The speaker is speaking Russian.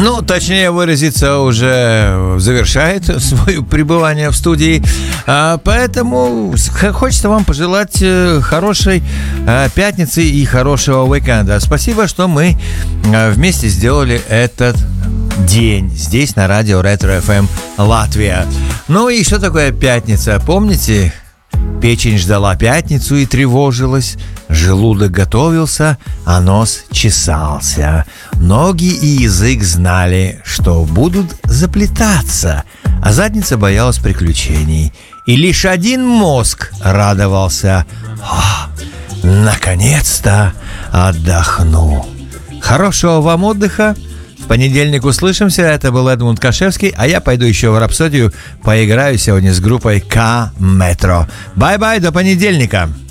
Ну, точнее выразиться, уже завершает свое пребывание в студии. Поэтому хочется вам пожелать хорошей пятницы и хорошего уикенда. Спасибо, что мы вместе сделали этот день здесь на радио Ретро FM Латвия. Ну и что такое пятница? Помните? Печень ждала пятницу и тревожилась, желудок готовился, а нос чесался. Ноги и язык знали, что будут заплетаться, а задница боялась приключений. И лишь один мозг радовался: наконец-то отдохну. Хорошего вам отдыха. В понедельник услышимся. Это был Эдмунд Кашевский, а я пойду еще в Рапсодию, поиграю сегодня с группой К-Метро. Бай-бай, до понедельника.